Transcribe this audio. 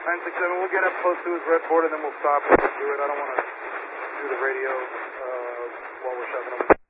967, we'll get up close to his red board and then we'll stop and do it. I don't want to do the radio while we're shoving him.